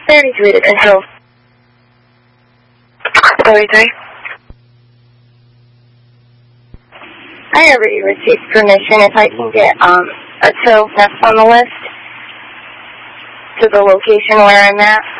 33 to control. 33. I already received permission if I can get a tow that's on the list to the location where I'm at.